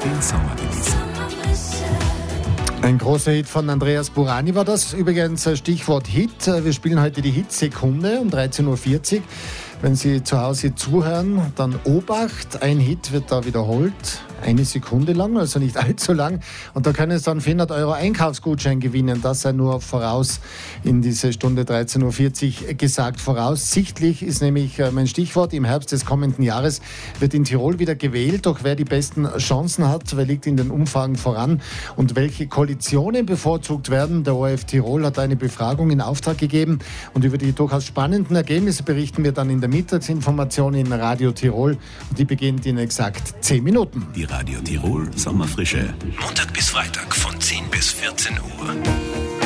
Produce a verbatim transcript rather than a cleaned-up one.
den Sommer genießen. Ein großer Hit von Andreas Burani war das. Übrigens Stichwort Hit. Wir spielen heute die Hitsekunde um dreizehn Uhr vierzig. Wenn Sie zu Hause zuhören, dann Obacht. Ein Hit wird da wiederholt. Eine Sekunde lang, also nicht allzu lang. Und da können Sie dann vierhundert Euro Einkaufsgutschein gewinnen. Das sei nur voraus in diese Stunde dreizehn Uhr vierzig gesagt. Voraussichtlich ist nämlich mein Stichwort. Im Herbst des kommenden Jahres wird in Tirol wieder gewählt. Doch wer die besten Chancen hat, wer liegt in den Umfragen voran und welche Koalitionen bevorzugt werden. Der O R F Tirol hat eine Befragung in Auftrag gegeben. Und über die durchaus spannenden Ergebnisse berichten wir dann in der Mittagsinformation in Radio Tirol. Und die beginnt in exakt zehn Minuten. Die Radio Tirol Sommerfrische. Montag bis Freitag von zehn bis vierzehn Uhr.